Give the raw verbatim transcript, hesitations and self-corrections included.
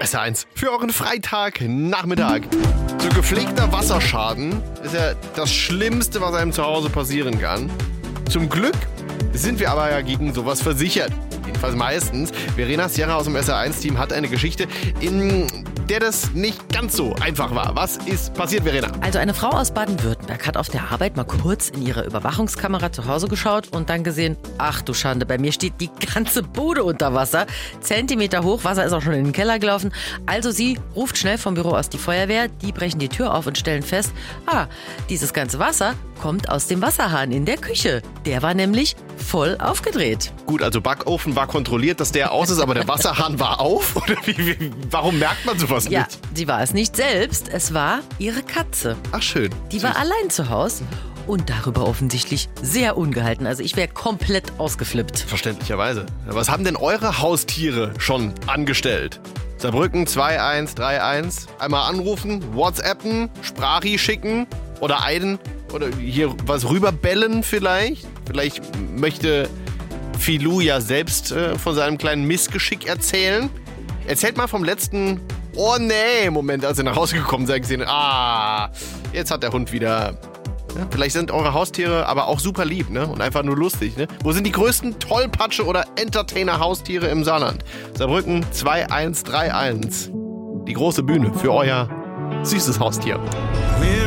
S R eins für euren Freitagnachmittag. So gepflegter Wasserschaden ist ja das Schlimmste, was einem zu Hause passieren kann. Zum Glück sind wir aber ja gegen sowas versichert. Jedenfalls meistens. Verena Sierra aus dem S R eins Team hat eine Geschichte, in der das nicht ganz so einfach war. Was ist passiert, Verena? Also eine Frau aus Baden-Württemberg hat auf der Arbeit mal kurz in ihre Überwachungskamera zu Hause geschaut und dann gesehen, ach du Schande, bei mir steht die ganze Bude unter Wasser. Zentimeter hoch, Wasser ist auch schon in den Keller gelaufen. Also sie ruft schnell vom Büro aus die Feuerwehr, die brechen die Tür auf und stellen fest, ah, dieses ganze Wasser kommt aus dem Wasserhahn in der Küche. Der war nämlich voll aufgedreht. Gut, also Backofen war kontrolliert, dass der aus ist, aber der Wasserhahn war auf? Oder wie, wie, warum merkt man sowas Ja, nicht? sie war es nicht selbst, es war ihre Katze. Ach schön. Die war allein zu Hause und darüber offensichtlich sehr ungehalten. Also ich wäre komplett ausgeflippt. Verständlicherweise. Was haben denn eure Haustiere schon angestellt? Saarbrücken zwei eins drei eins. Einmal anrufen, WhatsAppen, Sprachi schicken oder einen oder hier was rüberbellen vielleicht. Vielleicht möchte Filou ja selbst äh, von seinem kleinen Missgeschick erzählen. Erzählt mal vom letzten Oh nee Moment, als ihr nach Hause gekommen seid, gesehen, ah, jetzt hat der Hund wieder. Ja, vielleicht sind eure Haustiere aber auch super lieb, ne? Und einfach nur lustig, ne? Wo sind die größten Tollpatsche oder Entertainer-Haustiere im Saarland? Saarbrücken zwei eins drei eins. Die große Bühne für euer süßes Haustier.